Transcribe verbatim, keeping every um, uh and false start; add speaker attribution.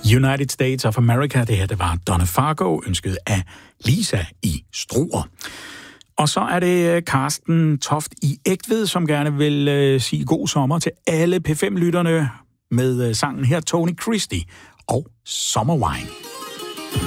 Speaker 1: United States of America, det her, det var Donna Fargo, ønsket af Lisa i Struer. Og så er det Carsten Toft i Egtved, som gerne vil øh, sige god sommer til alle P fem-lytterne med øh, sangen her, Tony Christie og Summer Wine.